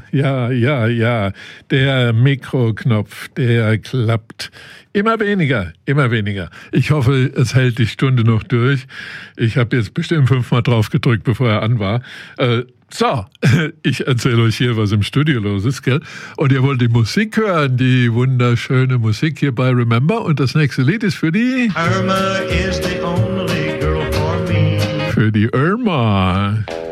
ja. Der Mikroknopf, der klappt. Immer weniger. Ich hoffe, es hält die Stunde noch durch. Ich habe jetzt bestimmt 5-mal drauf gedrückt, bevor er an war. So, ich erzähle euch hier, was im Studio los ist, gell? Und ihr wollt die Musik hören, die wunderschöne Musik hier bei Remember. Und das nächste Lied ist für die... Irma is the only girl for me. Für die Irma.